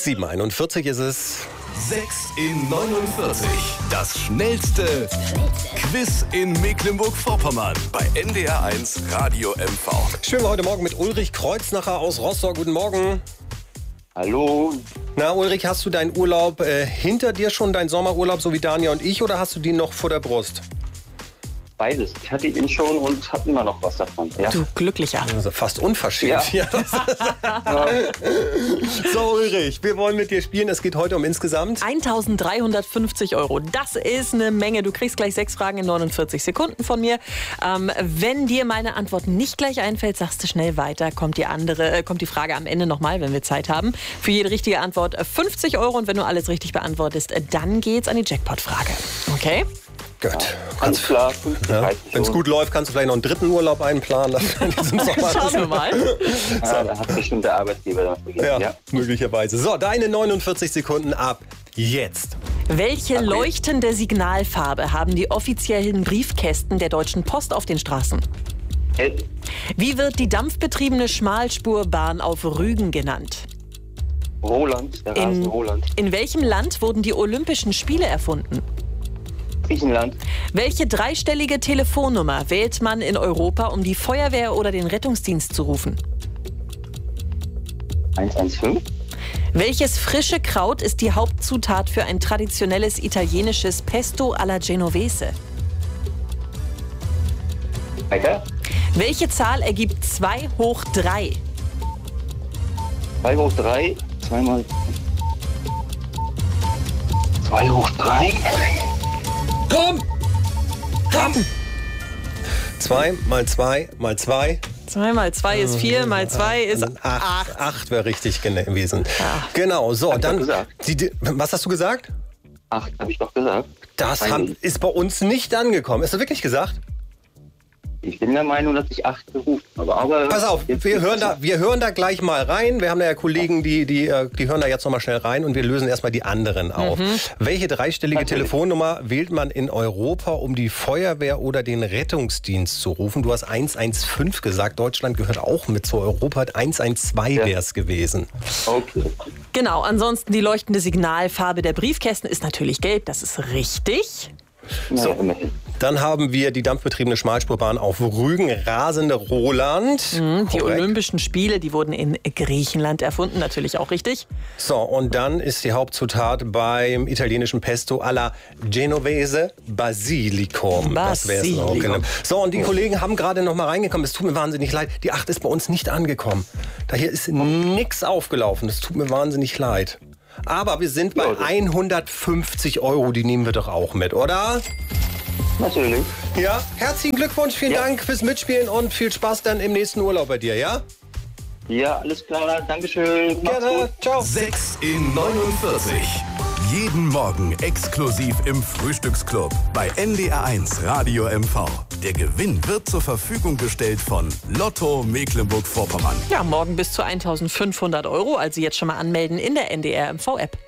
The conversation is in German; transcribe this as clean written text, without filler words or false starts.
7:41 ist es. 6 in 49. Das schnellste Quiz in Mecklenburg-Vorpommern. Bei NDR1 Radio MV. Spielen wir heute Morgen mit Ulrich Kreuznacher aus Rostock. Guten Morgen. Hallo. Na, Ulrich, hast du deinen Urlaub hinter dir schon, deinen Sommerurlaub, so wie Dania und ich, oder hast du den noch vor der Brust? Beides. Ich hatte ihn schon und habe immer noch was davon. Ja. Du Glücklicher. Also fast unverschämt. Ja. So, Ulrich, wir wollen mit dir spielen. Es geht heute um insgesamt 1.350 €. Das ist eine Menge. Du kriegst gleich 6 Fragen in 49 Sekunden von mir. Wenn dir meine Antwort nicht gleich einfällt, sagst du schnell weiter. Kommt die Frage am Ende nochmal, wenn wir Zeit haben. Für jede richtige Antwort 50 €. Und wenn du alles richtig beantwortest, dann geht's an die Jackpot-Frage. Okay? Gut. Alles klar. Wenn es gut läuft, kannst du vielleicht noch einen dritten Urlaub einplanen. In diesem Sommer. Schauen wir mal. Da hat bestimmt der Arbeitgeber damit vergessen. Ja, möglicherweise. So, deine 49 Sekunden ab jetzt. Welche leuchtende Signalfarbe haben die offiziellen Briefkästen der Deutschen Post auf den Straßen? Wie wird die dampfbetriebene Schmalspurbahn auf Rügen genannt? Roland, der Rasen Roland. In welchem Land wurden die Olympischen Spiele erfunden? Griechenland. Welche dreistellige Telefonnummer wählt man in Europa, um die Feuerwehr oder den Rettungsdienst zu rufen? 115. Welches frische Kraut ist die Hauptzutat für ein traditionelles italienisches Pesto alla Genovese? Weiter. Welche Zahl ergibt 2 hoch 3? 2 hoch 3. 2 mal 2 hoch 3. Komm! 2 mal 2 mal 2. 2 mal 2 ist 4, mal 2 ist 8. 8 wäre richtig gewesen. Ach. Genau, so, Hab ich dann. doch gesagt. Was hast du gesagt? 8 habe ich doch gesagt. Das ist bei uns nicht angekommen. Ist das wirklich gesagt? Ich bin der Meinung, dass ich 8 gerufen habe. Aber Pass auf, wir hören da gleich mal rein. Wir haben da ja Kollegen, die hören da jetzt noch mal schnell rein und wir lösen erstmal die anderen auf. Welche dreistellige Telefonnummer wählt man in Europa, um die Feuerwehr oder den Rettungsdienst zu rufen? Du hast 115 gesagt. Deutschland gehört auch mit zu Europa. 112 wäre es gewesen. Okay. Genau, ansonsten die leuchtende Signalfarbe der Briefkästen ist natürlich gelb, das ist richtig. So. Dann haben wir die dampfbetriebene Schmalspurbahn auf Rügen, rasende Roland. Die Olympischen Spiele, die wurden in Griechenland erfunden, natürlich auch richtig. So, und dann ist die Hauptzutat beim italienischen Pesto alla Genovese Basilikum. Das wäre es auch. Genau. So, und die Kollegen haben gerade noch mal reingekommen. Es tut mir wahnsinnig leid. Die 8 ist bei uns nicht angekommen. Da hier ist nichts aufgelaufen. Es tut mir wahnsinnig leid. Aber wir sind bei 150 €. Die nehmen wir doch auch mit, oder? Natürlich. Ja, herzlichen Glückwunsch. Vielen Dank fürs Mitspielen und viel Spaß dann im nächsten Urlaub bei dir, ja? Ja, alles klar. Dankeschön. Macht's Gerne. gut. Ciao. 6 in 49. Jeden Morgen exklusiv im Frühstücksclub bei NDR1 Radio MV. Der Gewinn wird zur Verfügung gestellt von Lotto Mecklenburg-Vorpommern. Ja, morgen bis zu 1.500 €, also jetzt schon mal anmelden in der NDR MV-App.